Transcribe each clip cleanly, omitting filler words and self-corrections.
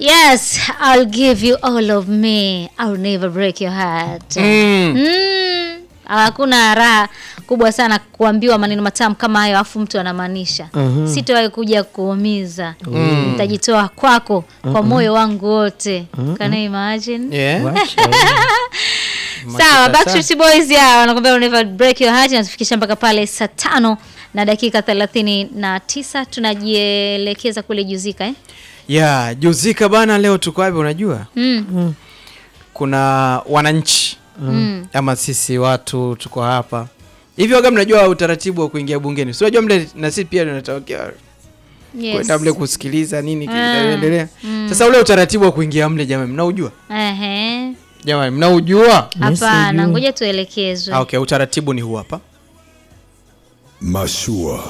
Yes, I'll give you all of me. I'll never break your heart. Hakuna raha kubwa sana kuambiwa maneno matamu kama hayo afu mtu anamaanisha. Sitawahi kuja kuumiza. Nitajitoa kwako kwa moyo wangu wote. Can you imagine? Yeah. Sawa, Backstreet Boys ya wanakuambia never break your heart. Natufikisha mpaka pale saa 5 na dakika 39 tunajielekeza kule Juzika Yeah, Juzika bana, leo tuko wapi unajua? Kuna wananchi ama sisi watu tuko hapa. Hivi waga mnajua utaratibu wa kuingia bungeni? Sio unajua mle na sisi pia tunatokea. Yes. Kwenda mle kusikiliza nini kinaendelea. Sasa ule utaratibu wa kuingia mle jamani mnaujua? Jamani mnaujua? Hapana, ngoja tuelekezwe. Okay, utaratibu ni huu hapa. Mashua.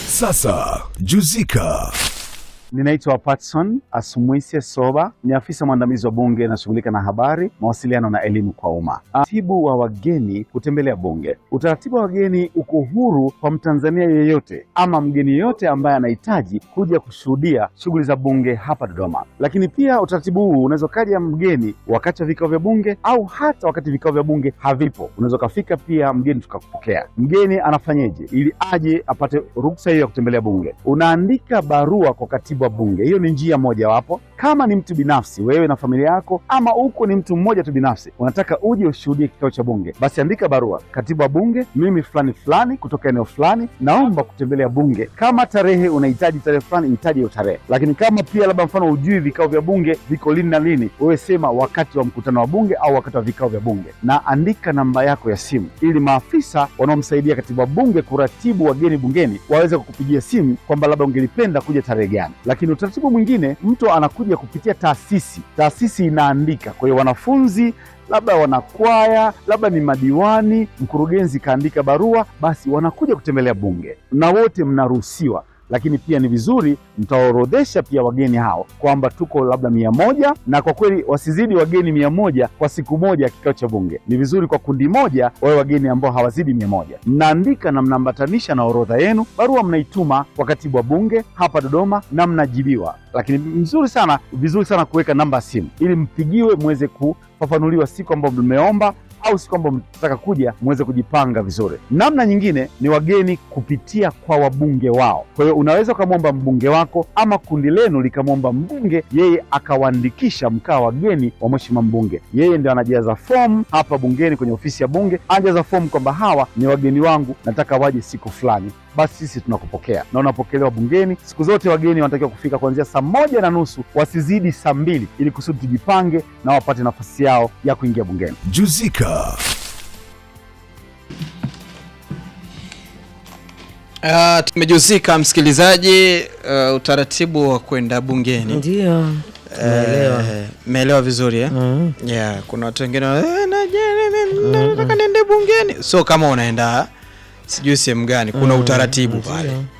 Sasa Juzika. Ninaitwa Patson Asumwisi Soba, ni afisa mwandamizi wa bunge na shughulika na habari, mawasiliano na elimu kwa umma. Utaratibu wa wageni kutembelea bunge. Utaratibu wa wageni uko huru kwa Mtanzania yeyote ama mgeni yeyote ambaye anahitaji kuja kushuhudia shughuli za bunge hapa Dodoma. Lakini pia utaratibu huu unaweza kaja mgeni wakati wa vikao vya bunge au hata wakati vikao vya bunge havipo. Unaweza kufika pia mgeni tukakupokea. Mgeni anafanyeje ili aje apate ruhusa hiyo ya kutembelea bunge? Unaandika barua kwa katibu wa bunge. Hiyo ni njia moja wapo. Kama ni mtu binafsi, wewe na familia yako, ama uko ni mtu mmoja tu binafsi, unataka uje ushuhudie kikao cha bunge, basi andika barua, katibu wa bunge, mimi fulani fulani kutoka eneo fulani, naomba kutembelea bunge. Kama tarehe unahitaji tarehe fulani, hitaji hiyo tarehe. Lakini kama pia labda mfano ujui vikao vya bunge viko lini na lini, wewe sema wakati wa mkutano wa bunge au wakati wa vikao vya bunge, na andika namba yako ya simu ili maafisa wanaomsaidia katibu wa bunge kuratibu wageni bungeni waweze kukupigia simu kwamba labda ungelipenda kuja tarehe gani. Lakini utaratibu mwingine, mtu anakuja kupitia taasisi. Taasisi inaandika. Kwa hiyo wanafunzi, labda wanakwaya, labda ni madiwani, mkurugenzi kaandika barua, basi wanakuja kutembelea bunge na wote mnaruhusiwa. Lakini pia ni vizuri mtaorodhesha pia wageni hao kwamba tuko labda 100, na kwa kweli wasizidi wageni 100 kwa siku moja ya kikao cha bunge. Ni vizuri kwa kundi moja wawe wageni ambao hawazidi 100. Mnaandika na mnaambatanisha na orodha yenu, barua mnaituma kwa katibu wa bunge hapa Dodoma na mnajibiwa. Lakini vizuri sana kuweka namba ya simu ili mpigiwe muweze kufafanuliwa siku ambayo mmeomba au siku ambayo mtataka kuja muweze kujipanga vizuri. Namna nyingine ni wageni kupitia kwa wabunge wao. Kwa hiyo unaweza ukamwomba mbunge wako ama kundi lenu likamwomba mbunge, yeye akawaandikisha mkaa wageni wa mheshimiwa mbunge. Yeye ndio anajaza fomu hapa bungeni kwenye ofisi ya bunge, anajaza fomu kwamba hawa ni wageni wangu, nataka waje siku fulani. Basi sisi tunakupokea na unapokelewa bungeni. Siku zote wageni wanatakiwa kufika kuanzia saa 1:30, wasizidi saa 2, ili kusudi tujipange na wapate nafasi yao ya kuingia bungeni. Juzika. Tumejuzika msikilizaji, utaratibu wa kwenda bungeni. Ndio. Meelewa vizuri Yeah, kuna watu wengine nataka niende bungeni. So kama unaenda sijui sehemu gani, kuna utaratibu pale.